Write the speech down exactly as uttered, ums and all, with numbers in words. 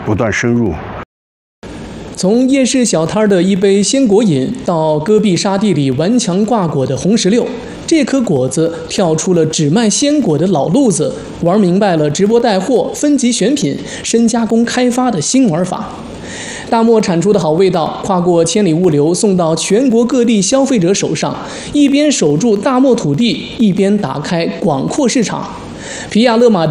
不断深入。 从夜市小摊的一杯鲜果饮，到戈壁沙地里顽强挂果的红石榴，这颗果子跳出了只卖鲜果的老路子，玩明白了直播带货、分级选品、深加工开发的新玩法。大漠产出的好味道，跨过千里物流送到全国各地消费者手上，一边守住大漠土地，一边打开广阔市场。皮亚勒马